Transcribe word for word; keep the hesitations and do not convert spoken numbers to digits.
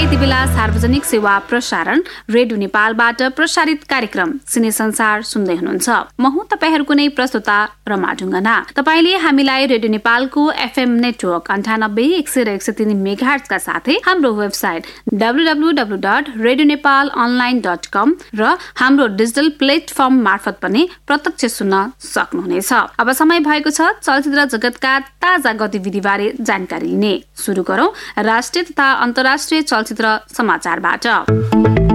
यति बेला सार्वजनिक सेवा प्रसारण रेडियो नेपालबाट प्रसारित कार्यक्रम सिने संसार सुन्दै हुनुहुन्छ। म हुँ तपाईहरुको नै प्रस्तुता रमा ढुङ्गाना। तपाईले हामीलाई रेडियो नेपालको एफएम नेटवर्क अन्ठानब्बे एक सय र एक सय तीन मेगाहर्ट्ज का साथै हाम्रो website W W W dot radio Nepal online dot कम र हाम्रो डिजिटल प्लेटफर्म मार्फत पनि प्रत्यक्ष सुन्न सक्नुहुनेछ। अब समय भएको छ चलचित्र जगतका ताजा गतिविधिबारे जानकारी लिने। सुरु गरौं राष्ट्रिय तथा अन्तर्राष्ट्रिय चलचित्र समाचारबाट।